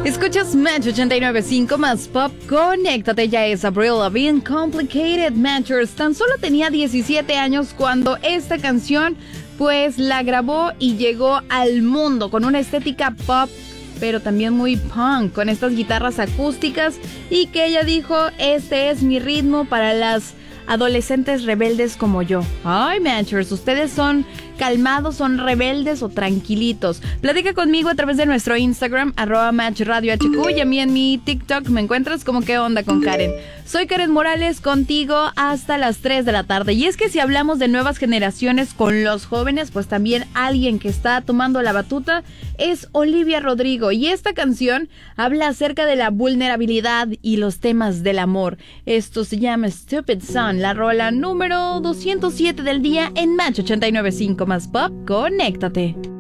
Escuchas Match 89.5 más pop. Conéctate, ya es Avril Lavigne, Complicated Matters. Tan solo tenía 17 años cuando esta canción pues la grabó y llegó al mundo con una estética pop, pero también muy punk, con estas guitarras acústicas, y que ella dijo, este es mi ritmo para las adolescentes rebeldes como yo. Ay, Matchers, ¿ustedes son calmados, son rebeldes o tranquilitos? Platica conmigo a través de nuestro Instagram, @MatchRadioHQ, y a mí en mi TikTok me encuentras como ¿Qué onda con Karen? Soy Karen Morales, contigo hasta las 3 de la tarde. Y es que si hablamos de nuevas generaciones con los jóvenes, pues también alguien que está tomando la batuta es Olivia Rodrigo. Y esta canción habla acerca de la vulnerabilidad y los temas del amor. Esto se llama Stupid Sun, la rola número 207 del día en Match 89.5 más pop. Conéctate.